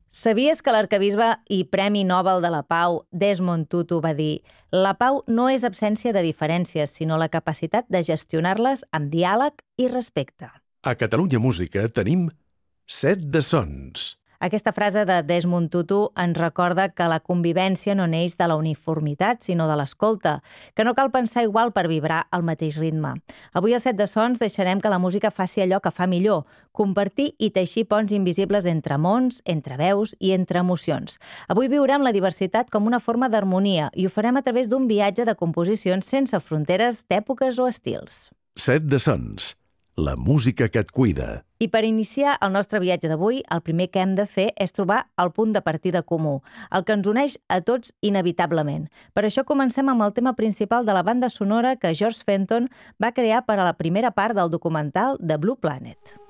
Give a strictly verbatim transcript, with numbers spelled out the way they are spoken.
Sabies que l'arquebisbe i Premi Nobel de la Pau, Desmond Tutu, va dir «La pau no és absència de diferències, sinó la capacitat de gestionar-les amb diàleg i respecte». A Catalunya Música tenim Set de Sons. Aquesta frase de Desmond Tutu ens recorda que la convivència no neix de la uniformitat, sinó de l'escolta, que no cal pensar igual per vibrar al mateix ritme. Avui a Set de Sons deixarem que la música faci allò que fa millor, compartir i teixir ponts invisibles entre mons, entre veus i entre emocions. Avui viurem la diversitat com una forma d'harmonia i ho farem a través d'un viatge de composicions sense fronteres d'èpoques o estils. Set de Sons, la música que et cuida. I per iniciar el nostre viatge d'avui, el primer que hem de fer és trobar el punt de partida comú, el que ens uneix a tots inevitablement. Per això comencem amb el tema principal de la banda sonora que George Fenton va crear per a la primera part del documental The Blue Planet.